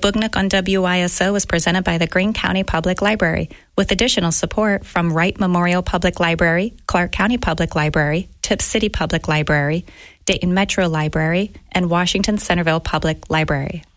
Bugnook on WYSO is presented by the Greene County Public Library, with additional support from Wright Memorial Public Library, Clark County Public Library, Tipp City Public Library, Dayton Metro Library, and Washington Centerville Public Library.